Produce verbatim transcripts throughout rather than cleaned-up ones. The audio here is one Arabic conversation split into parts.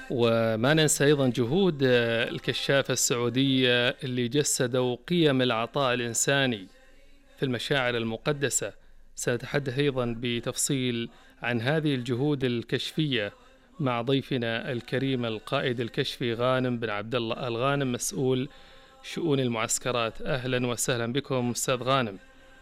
وما ننسى أيضا جهود آه، الكشافة السعودية اللي جسدوا قيم العطاء الإنساني في المشاعر المقدسة. سنتحدث أيضا بتفصيل عن هذه الجهود الكشفية مع ضيفنا الكريم القائد الكشفي غانم بن عبد الله الغانم، مسؤول شؤون المعسكرات. أهلا وسهلا بكم أستاذ غانم.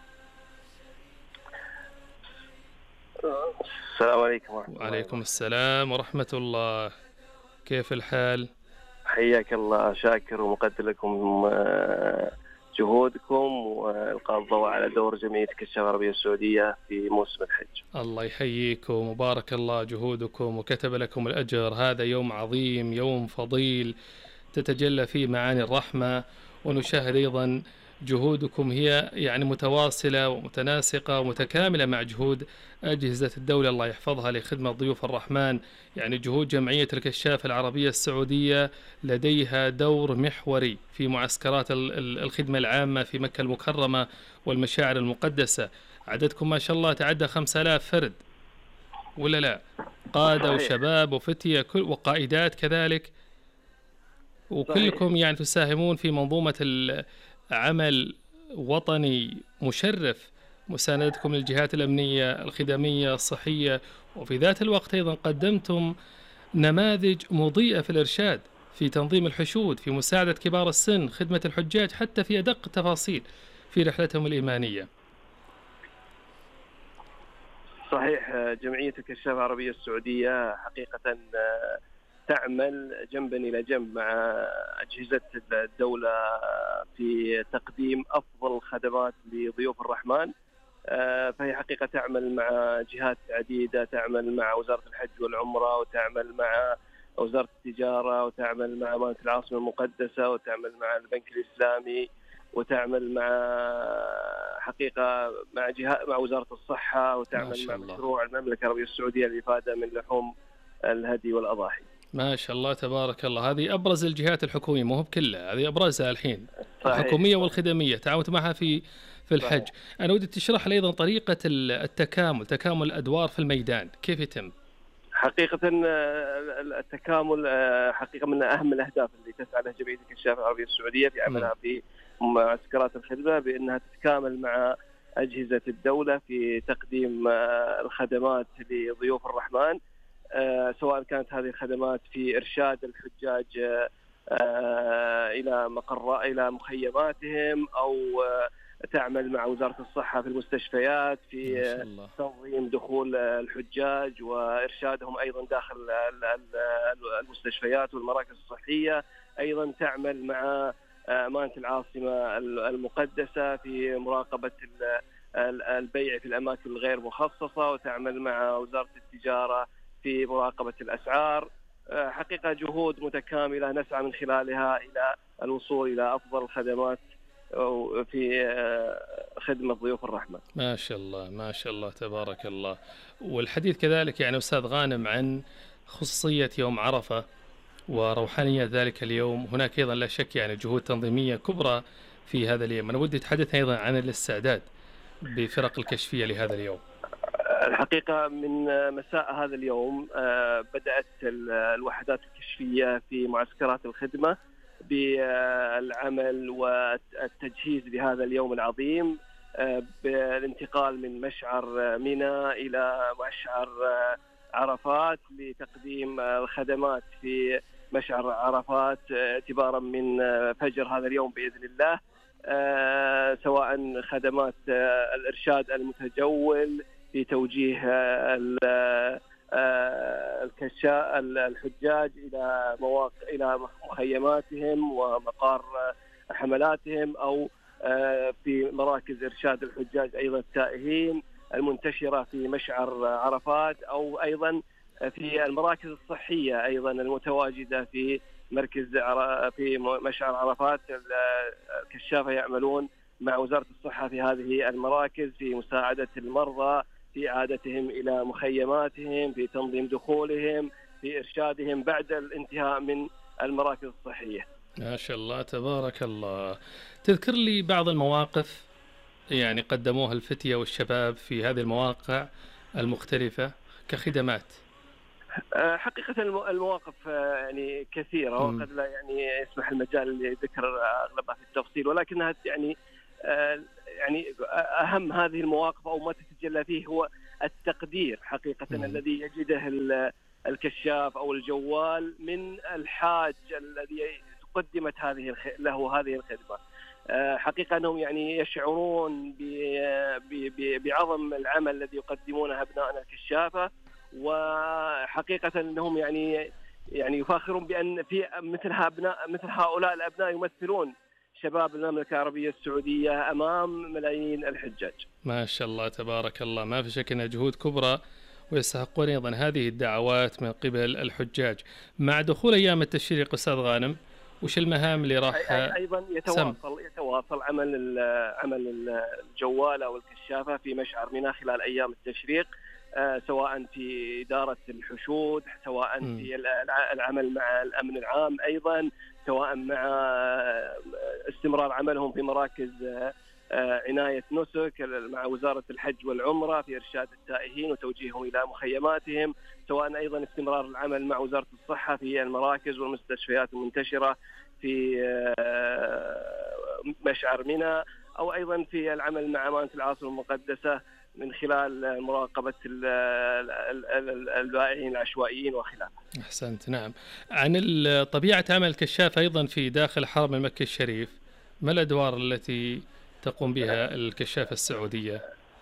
السلام عليكم ورحمة الله وعليكم وبركاته. السلام ورحمة الله، كيف الحال؟ حياك الله، شاكر ومقدر لكم آه، جهودكم وإلقاء الضوء على دور جمعية الكشافة العربية السعودية في موسم الحج. الله يحييكم وبارك الله جهودكم وكتب لكم الأجر. هذا يوم عظيم، يوم فضيل تتجلى فيه معاني الرحمة، ونشاهد أيضا جهودكم هي يعني متواصلة ومتناسقة ومتكاملة مع جهود أجهزة الدولة الله يحفظها لخدمة ضيوف الرحمن. يعني جهود جمعية الكشافة العربية السعودية لديها دور محوري في معسكرات ال- ال- الخدمة العامة في مكة المكرمة والمشاعر المقدسة. عددكم ما شاء الله تعدى خمسة آلاف فرد، ولا لا؟ قادة صحيح وشباب وفتية كل وقائدات كذلك، صحيح وكلكم يعني تساهمون في منظومة العمل وطني مشرف، مساندتكم للجهات الأمنية الخدمية الصحية، وفي ذات الوقت أيضا قدمتم نماذج مضيئة في الإرشاد في تنظيم الحشود، في مساعدة كبار السن، خدمة الحجاج حتى في أدق التفاصيل في رحلتهم الإيمانية. صحيح. آه، جمعية الكشافة العربية السعودية حقيقة آه، تعمل جنبا إلى جنب مع أجهزة الدولة في تقديم أفضل الخدمات لضيوف الرحمن. آه، فهي حقيقة تعمل مع جهات عديدة، تعمل مع وزارة الحج والعمرة، وتعمل مع وزارة التجارة، وتعمل مع أمانة العاصمة المقدسة، وتعمل مع البنك الإسلامي، وتعمل مع حقيقة مع جهات مع وزارة الصحة، ما وتعمل شاء مع الله، مشروع المملكة العربية السعودية للإفادة من لحوم الهدي والأضاحي. ما شاء الله تبارك الله. هذه أبرز الجهات الحكومية، مو هو بكلها، هذه أبرزها الحين، صحيح الحكومية صحيح والخدمية تعاونت معها في في الحج. صحيح. أنا ودي تشرح لي أيضا طريقة ال- التكامل، تكامل الأدوار في الميدان كيف يتم؟ حقيقة آه، التكامل آه، حقيقة من أهم الأهداف اللي تسعى لها جمعية الكشافة العربية السعودية في مم. عملها في معسكرات الخدمة، بأنها تتكامل مع أجهزة الدولة في تقديم آه، الخدمات لضيوف الرحمن، آه، سواء كانت هذه الخدمات في إرشاد الحجاج آه، آه، إلى مقر إلى مخيماتهم، أو آه، تعمل مع وزارة الصحة في المستشفيات في ما شاء آه، الله، تنظيم دخول الحجاج وإرشادهم أيضا داخل ال- ال- المستشفيات والمراكز الصحية. أيضا تعمل مع أمانة العاصمة المقدسة في مراقبة ال- ال- البيع في الأماكن الغير مخصصة، وتعمل مع وزارة التجارة في مراقبة الأسعار. آه، حقيقة جهود متكاملة نسعى من خلالها إلى الوصول إلى أفضل الخدمات أو في آه، خدمة ضيوف الرحمة. ما شاء الله، ما شاء الله تبارك الله. والحديث كذلك يعني أستاذ غانم عن خصوصية يوم عرفة وروحانية ذلك اليوم. هناك أيضا لا شك يعني جهود تنظيمية كبرى في هذا اليوم. أنا ودي تحدث أيضا عن الاستعداد بفرق الكشفية لهذا اليوم. الحقيقة من مساء هذا اليوم آه، بدأت ال- الوحدات الكشفية في معسكرات الخدمة بالعمل والتجهيز لهذا اليوم العظيم، آه، بالانتقال من مشعر منى إلى مشعر آه، عرفات لتقديم آه، الخدمات في مشعر عرفات آه، اعتبارا من آه، فجر هذا اليوم بإذن الله، آه، سواء خدمات آه، الإرشاد المتجول في توجيه ال- آه، الكشا الحجاج الى مواقع الى مخيماتهم ومقار حملاتهم، او آه، في مراكز ارشاد الحجاج ايضا التائهين المنتشره في مشعر عرفات، او ايضا في المراكز الصحيه ايضا المتواجده في مركز عر- في مشعر عرفات. الكشافه يعملون مع وزاره الصحه في هذه المراكز في مساعده المرضى في إعادتهم إلى مخيماتهم، في تنظيم دخولهم، في إرشادهم بعد الانتهاء من المراكز الصحية. ما شاء الله تبارك الله. تذكر لي بعض المواقف يعني قدموها الفتية والشباب في هذه المواقع المختلفة كخدمات. آه، حقيقة الم- المواقف آه، يعني كثيرة، مم. وقد لا يعني يسمح المجال لذكر أغلبها في التفصيل، ولكنها يعني آه، يعني أهم هذه المواقف أو ما تتجلى فيه هو التقدير حقيقة مم. الذي يجده ال- الكشاف أو الجوال من الحاج الذي قدمت هذه الخ- له هذه الخدمة. آه، حقيقة أنهم يعني يشعرون ب- ب- ب- بعظم العمل الذي يقدمونه أبنائنا الكشافة، وحقيقة أنهم يعني يعني يفاخرون بأن في مثل هؤلاء مثل هؤلاء الأبناء يمثلون شباب المملكة العربية السعودية أمام ملايين الحجاج. ما شاء الله تبارك الله، ما في شك أنها جهود كبرى، ويستحقون أيضا هذه الدعوات من قبل الحجاج. مع دخول أيام التشريق أستاذ غانم، وش المهام اللي راح أيضا سم يتواصل يتواصل عمل ال- عمل الجوال أو الكشافة في مشعر منى خلال أيام التشريق، آه، سواء في إدارة الحشود، سواء مم. في الع- العمل مع الأمن العام، أيضا سواء مع آه، استمرار عملهم في مراكز آه، آه، عناية نسك مع وزارة الحج والعمرة في إرشاد التائهين وتوجيههم إلى مخيماتهم، سواء أيضا استمرار العمل مع وزارة الصحة في المراكز والمستشفيات المنتشرة في آه، مشعر منى، أو أيضا في العمل مع أمانة العاصمة المقدسة من خلال مراقبة ال- ال- ال- البائعين العشوائيين وخلافه. أحسنت. نعم. عن ال- طبيعة عمل الكشاف أيضا في داخل حرم المكي الشريف، ما الأدوار التي تقوم بها الكشافة السعودية؟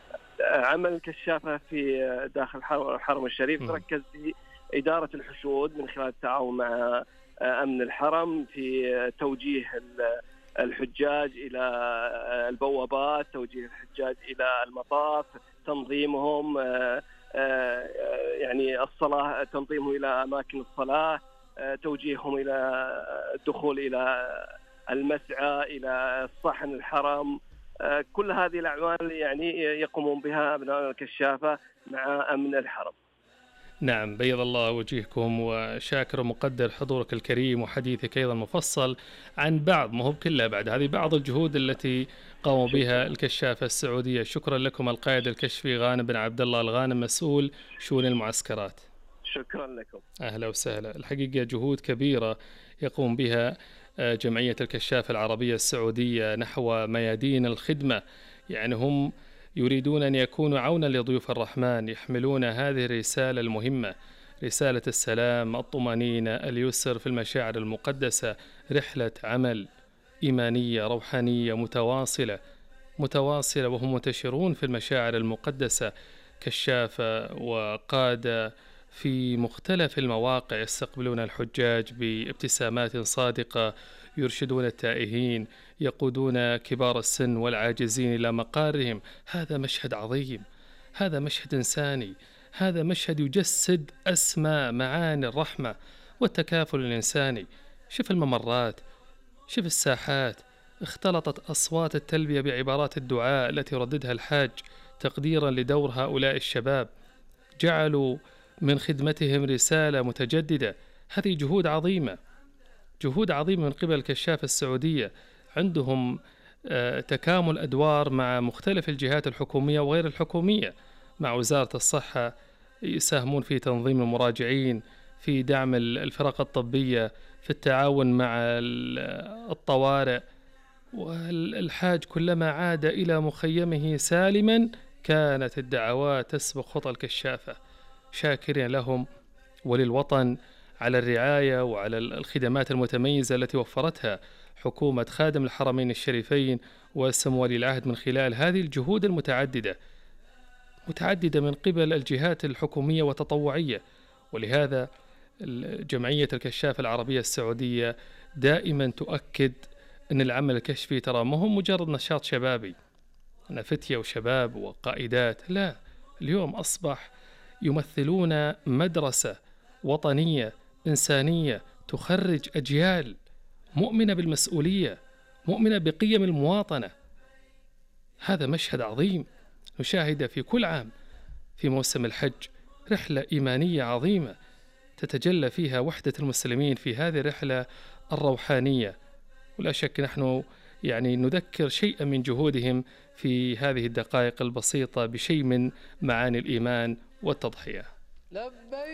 عمل الكشافة في داخل حرم الحرم الشريف مم. تركز في إدارة الحشود من خلال التعاون مع أمن الحرم في توجيه ال- الحجاج إلى البوابات، توجيه الحجاج إلى المطاف، تنظيمهم، آه، آه، يعني الصلاة، تنظيمهم إلى أماكن الصلاة، آه، توجيههم إلى الدخول إلى المسعى، إلى صحن الحرم. آه، كل هذه الأعمال يعني يقومون بها أبناء الكشافة مع أمن الحرم. نعم، بيض الله وجهكم، وشاكر ومقدر حضورك الكريم وحديثك أيضا مفصل عن بعض، ما هو كلها، بعد هذه بعض الجهود التي قاموا بها الكشافة السعودية. شكرا لكم القائد الكشفي غانم بن عبد الله الغانم، مسؤول شؤون المعسكرات. شكرا لكم. أهلا وسهلا. الحقيقة جهود كبيرة يقوم بها آه، جمعية الكشافة العربية السعودية نحو ميادين الخدمة. يعني هم يريدون أن يكونوا عونا لضيوف الرحمن، يحملون هذه الرسالة المهمة، رسالة السلام، الطمأنينة، اليسر في المشاعر المقدسة. رحلة عمل إيمانية روحانية متواصلة متواصلة وهم منتشرون في المشاعر المقدسة، كشافة وقادة في مختلف المواقع، يستقبلون الحجاج بابتسامات صادقة، يرشدون التائهين، يقودون كبار السن والعاجزين إلى مقارهم. هذا مشهد عظيم، هذا مشهد إنساني، هذا مشهد يجسد أسمى معاني الرحمة والتكافل الإنساني. شوف الممرات، شوف الساحات، اختلطت أصوات التلبية بعبارات الدعاء التي يرددها الحاج تقديرا لدور هؤلاء الشباب، جعلوا من خدمتهم رسالة متجددة. هذه جهود عظيمة، جهود عظيمة من قبل الكشافة السعودية. عندهم آه، تكامل أدوار مع مختلف الجهات الحكومية وغير الحكومية، مع وزارة الصحة يساهمون في تنظيم المراجعين، في دعم الفرق الطبية، في التعاون مع الطوارئ. والحاج كلما عاد إلى مخيمه سالما كانت الدعوات تسبق خطى الكشافة، شاكرين لهم وللوطن على الرعاية وعلى الخدمات المتميزة التي وفرتها حكومة خادم الحرمين الشريفين وسمو ولي العهد من خلال هذه الجهود المتعددة متعددة من قبل الجهات الحكومية والتطوعية. ولهذا جمعية الكشافة العربية السعودية دائما تؤكد أن العمل الكشفي ترى ما هو مجرد نشاط شبابي، أنا فتية وشباب وقائدات، لا، اليوم أصبح يمثلون مدرسة وطنية إنسانية تخرج أجيال مؤمنة بالمسؤولية، مؤمنة بقيم المواطنة. هذا مشهد عظيم نشاهده في كل عام في موسم الحج، رحلة إيمانية عظيمة تتجلى فيها وحدة المسلمين في هذه الرحلة الروحانية. ولا شك نحن يعني نذكر شيئا من جهودهم في هذه الدقائق البسيطة بشيء من معاني الإيمان والتضحية.